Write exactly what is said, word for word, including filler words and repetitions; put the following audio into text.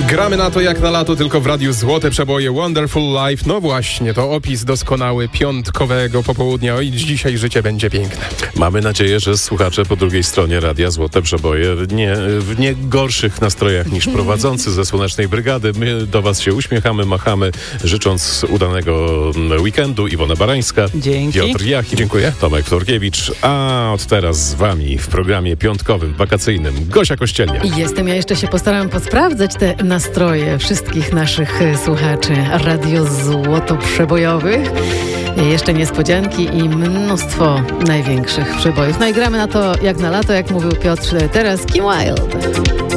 Gramy na to jak na lato, tylko w radiu Złote Przeboje Wonderful Life. No właśnie, to opis doskonały piątkowego popołudnia. Oj, dzisiaj życie będzie piękne. Mamy nadzieję, że słuchacze po drugiej stronie radia Złote Przeboje nie, w nie gorszych nastrojach niż prowadzący ze Słonecznej Brygady. My do was się uśmiechamy, machamy, życząc udanego weekendu. Iwona Barańska, Dzięki. Piotr Jach, dziękuję. Tomek Florkiewicz, a od teraz z wami w programie piątkowym, wakacyjnym Gosia Kościelnia. Jestem, ja jeszcze się postaram posprawdzać te nastroje wszystkich naszych słuchaczy Radio Złotoprzebojowych. Jeszcze niespodzianki i mnóstwo największych przebojów. No i gramy na to jak na lato, jak mówił Piotr teraz, Kim Wilde.